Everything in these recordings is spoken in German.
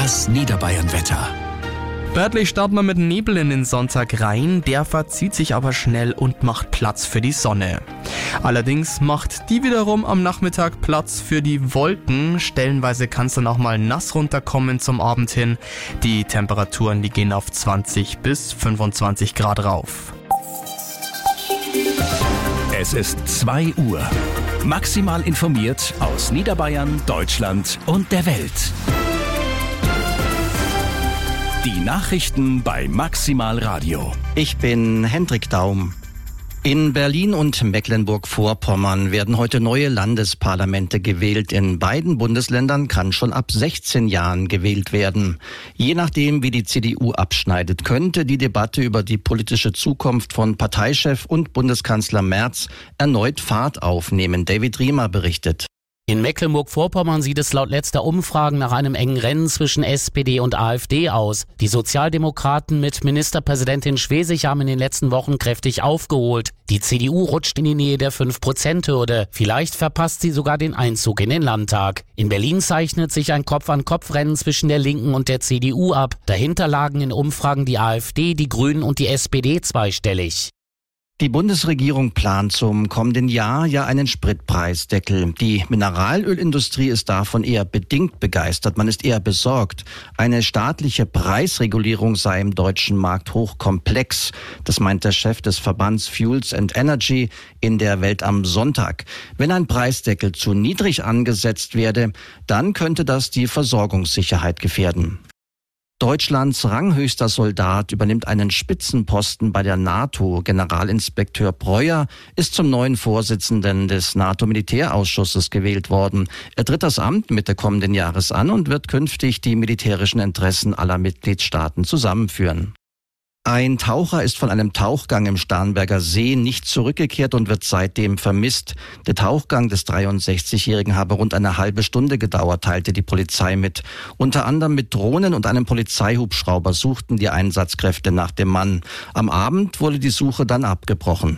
Das Niederbayern-Wetter. Örtlich starten wir mit Nebel in den Sonntag rein, der verzieht sich aber schnell und macht Platz für die Sonne. Allerdings macht die wiederum am Nachmittag Platz für die Wolken. Stellenweise kann es dann auch mal nass runterkommen zum Abend hin. Die Temperaturen, die gehen auf 20 bis 25 Grad rauf. Es ist 2 Uhr. Maximal informiert aus Niederbayern, Deutschland und der Welt. Die Nachrichten bei Maximal Radio. Ich bin Hendrik Daum. In Berlin und Mecklenburg-Vorpommern werden heute neue Landesparlamente gewählt. In beiden Bundesländern kann schon ab 16 Jahren gewählt werden. Je nachdem, wie die CDU abschneidet, könnte die Debatte über die politische Zukunft von Parteichef und Bundeskanzler Merz erneut Fahrt aufnehmen. David Riemer berichtet. In Mecklenburg-Vorpommern sieht es laut letzter Umfragen nach einem engen Rennen zwischen SPD und AfD aus. Die Sozialdemokraten mit Ministerpräsidentin Schwesig haben in den letzten Wochen kräftig aufgeholt. Die CDU rutscht in die Nähe der 5%-Hürde. Vielleicht verpasst sie sogar den Einzug in den Landtag. In Berlin zeichnet sich ein Kopf-an-Kopf-Rennen zwischen der Linken und der CDU ab. Dahinter lagen in Umfragen die AfD, die Grünen und die SPD zweistellig. Die Bundesregierung plant zum kommenden Jahr ja einen Spritpreisdeckel. Die Mineralölindustrie ist davon eher bedingt begeistert. Man ist eher besorgt. Eine staatliche Preisregulierung sei im deutschen Markt hochkomplex. Das meint der Chef des Verbands Fuels and Energy in der Welt am Sonntag. Wenn ein Preisdeckel zu niedrig angesetzt werde, dann könnte das die Versorgungssicherheit gefährden. Deutschlands ranghöchster Soldat übernimmt einen Spitzenposten bei der NATO. Generalinspekteur Breuer ist zum neuen Vorsitzenden des NATO-Militärausschusses gewählt worden. Er tritt das Amt Mitte kommenden Jahres an und wird künftig die militärischen Interessen aller Mitgliedstaaten zusammenführen. Ein Taucher ist von einem Tauchgang im Starnberger See nicht zurückgekehrt und wird seitdem vermisst. Der Tauchgang des 63-Jährigen habe rund eine halbe Stunde gedauert, teilte die Polizei mit. Unter anderem mit Drohnen und einem Polizeihubschrauber suchten die Einsatzkräfte nach dem Mann. Am Abend wurde die Suche dann abgebrochen.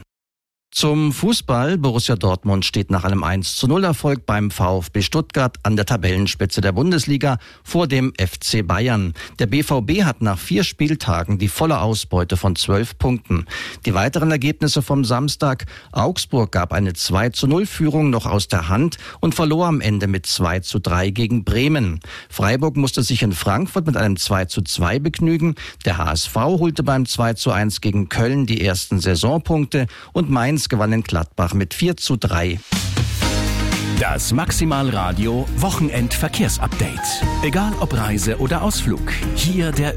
Zum Fußball. Borussia Dortmund steht nach einem 1:0-Erfolg beim VfB Stuttgart an der Tabellenspitze der Bundesliga vor dem FC Bayern. Der BVB hat nach 4 Spieltagen die volle Ausbeute von 12 Punkten. Die weiteren Ergebnisse vom Samstag. Augsburg gab eine 2:0-Führung noch aus der Hand und verlor am Ende mit 2:3 gegen Bremen. Freiburg musste sich in Frankfurt mit einem 2:2 begnügen. Der HSV holte beim 2:1 gegen Köln die ersten Saisonpunkte und Mainz gewann in Gladbach mit 4:3. Das Maximal Radio Wochenendverkehrsupdate. Egal ob Reise oder Ausflug. Hier der